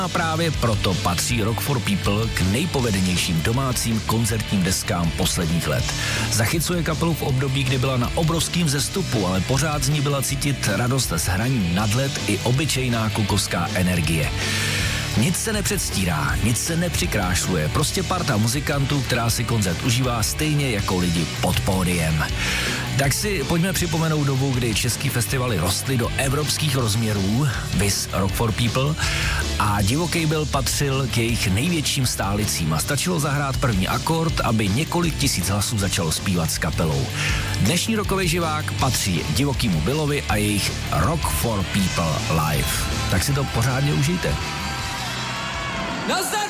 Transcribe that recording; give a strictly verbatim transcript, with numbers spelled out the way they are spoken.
A právě proto patří Rock for People k nejpovedenějším domácím koncertním deskám posledních let. Zachycuje kapelu v období, kdy byla na obrovském vzestupu, ale pořád z ní byla cítit radost z hraní nad led i obyčejná klukovská energie. Nic se nepředstírá, nic se nepřikrášluje, prostě parta muzikantů, která si koncert užívá stejně jako lidi pod pódiem. Tak si pojďme připomenout dobu, kdy český festivaly rostly do evropských rozměrů, viz Rock for People, a Divoký Bill patřil k jejich největším stálicím a stačilo zahrát první akord, aby několik tisíc hlasů začalo zpívat s kapelou. Dnešní rockový živák patří Divokýmu Billovi a jejich Rock for People live. Tak si to pořádně užijte. Nazdar!